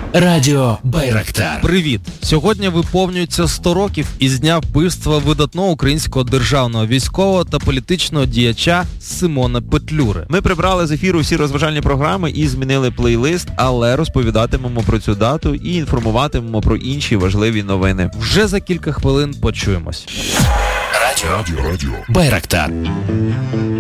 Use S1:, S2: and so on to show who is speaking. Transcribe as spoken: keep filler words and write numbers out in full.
S1: Радіо Байрактар.
S2: Привіт! Сьогодні виповнюється сто років із дня вбивства видатного українського державного військового та політичного діяча Симона Петлюри.
S3: Ми прибрали з ефіру всі розважальні програми і змінили плейлист, але розповідатимемо про цю дату і інформуватимемо про інші важливі новини.
S2: Вже за кілька хвилин почуємось.
S1: Радіо, Радіо. Байрактар.